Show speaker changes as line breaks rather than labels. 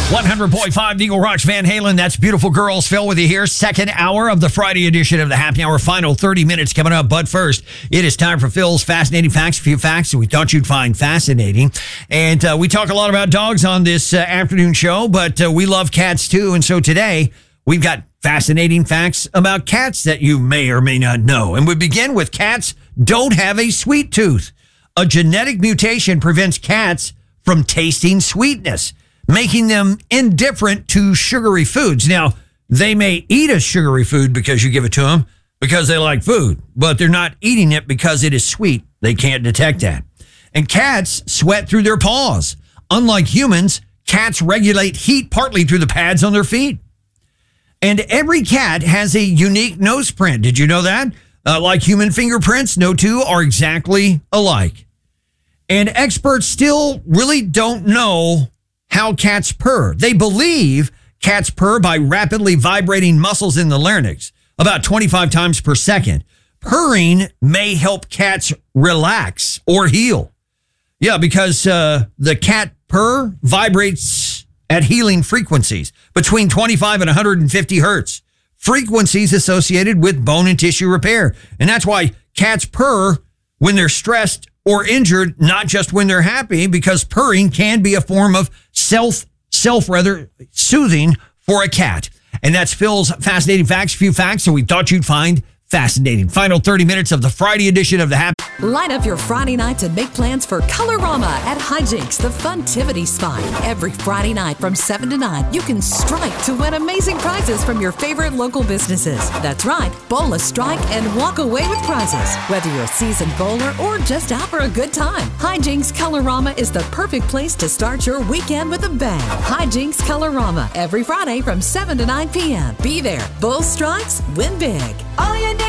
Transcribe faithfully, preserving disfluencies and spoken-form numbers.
one hundred point five Eagle Rocks Van Halen. That's Beautiful Girls. Phil with you here. Second hour of the Friday edition of the Happy Hour. Final thirty minutes coming up. But first, it is time for Phil's Fascinating Facts. A few facts that we thought you'd find fascinating. And uh, we talk a lot about dogs on this uh, afternoon show, but uh, we love cats too. And so today, we've got fascinating facts about cats that you may or may not know. And we begin with cats don't have a sweet tooth. A genetic mutation prevents cats from tasting sweetness, making them indifferent to sugary foods. Now, they may eat a sugary food because you give it to them because they like food, but they're not eating it because it is sweet. They can't detect that. And cats sweat through their paws. Unlike humans, cats regulate heat partly through the pads on their feet. And every cat has a unique nose print. Did you know that? Uh, like human fingerprints, no two are exactly alike. And experts still really don't know how cats purr. They believe cats purr by rapidly vibrating muscles in the larynx, about twenty-five times per second. Purring may help cats relax or heal. Yeah, because uh, the cat purr vibrates at healing frequencies between twenty-five and one hundred fifty hertz. Frequencies associated with bone and tissue repair. And that's why cats purr when they're stressed or injured, not just when they're happy, because purring can be a form of self, self rather, soothing for a cat. And that's Phil's Fascinating Facts, a few facts that we thought you'd find fascinating. Final thirty minutes of the Friday edition of the Happy.
Line up your Friday nights and make plans for Colorama at Hijinks, the Funtivity Spot. Every Friday night from seven to nine, you can strike to win amazing prizes from your favorite local businesses. That's right, bowl a strike and walk away with prizes. Whether you're a seasoned bowler or just out for a good time, Hijinks Colorama is the perfect place to start your weekend with a bang. Hijinks Colorama, every Friday from seven to nine p.m. Be there. Bowl strikes, win big. All you need